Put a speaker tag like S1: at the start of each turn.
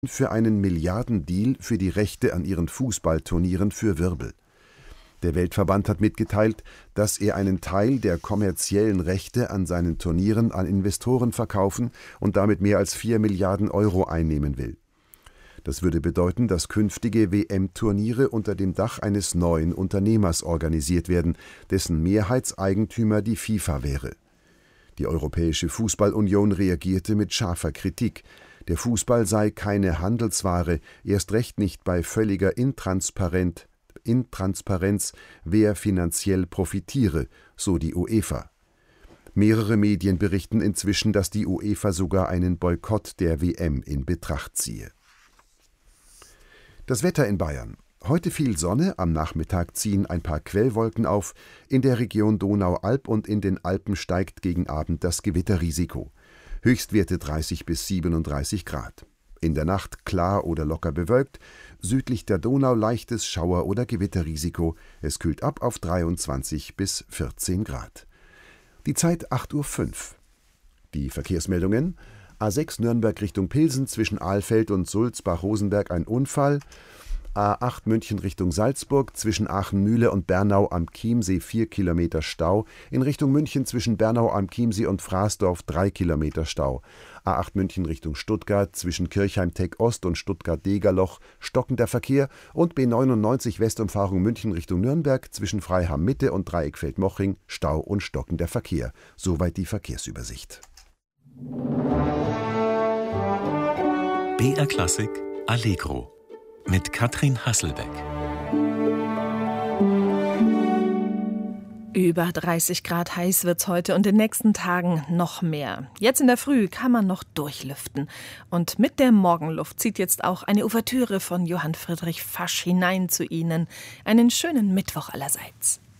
S1: für einen Milliardendeal für die Rechte an ihren Fußballturnieren für Wirbel. Der Weltverband hat mitgeteilt, dass er einen Teil der kommerziellen Rechte an seinen Turnieren an Investoren verkaufen und damit mehr als 4 Milliarden Euro einnehmen will. Das würde bedeuten, dass künftige WM-Turniere unter dem Dach eines neuen Unternehmers organisiert werden, dessen Mehrheitseigentümer die FIFA wäre. Die Europäische Fußballunion reagierte mit scharfer Kritik. Der Fußball sei keine Handelsware, erst recht nicht bei völliger Intransparenz, wer finanziell profitiere, so die UEFA. Mehrere Medien berichten inzwischen, dass die UEFA sogar einen Boykott der WM in Betracht ziehe. Das Wetter in Bayern. Heute viel Sonne, am Nachmittag ziehen ein paar Quellwolken auf. In der Region Donau-Alb und in den Alpen steigt gegen Abend das Gewitterrisiko. Höchstwerte 30 bis 37 Grad. In der Nacht klar oder locker bewölkt, südlich der Donau leichtes Schauer- oder Gewitterrisiko. Es kühlt ab auf 23 bis 14 Grad. Die Zeit 8:05 Uhr. Die Verkehrsmeldungen: A6 Nürnberg Richtung Pilsen, zwischen Ahlfeld und Sulzbach-Rosenberg ein Unfall. A8 München Richtung Salzburg, zwischen Aachen-Mühle und Bernau am Chiemsee 4 Kilometer Stau. In Richtung München zwischen Bernau am Chiemsee und Fraßdorf 3 Kilometer Stau. A8 München Richtung Stuttgart, zwischen Kirchheim-Teck-Ost und Stuttgart-Degerloch stockender Verkehr. Und B99 Westumfahrung München Richtung Nürnberg, zwischen Freiham-Mitte und Dreieckfeld-Mochring Stau und stockender Verkehr. Soweit die Verkehrsübersicht.
S2: BR Klassik Allegro mit Katrin Hasselbeck.
S3: Über 30 Grad heiß wird's heute und in den nächsten Tagen noch mehr. Jetzt in der Früh kann man noch durchlüften. Und mit der Morgenluft zieht jetzt auch eine Ouvertüre von Johann Friedrich Fasch hinein zu Ihnen. Einen schönen Mittwoch allerseits.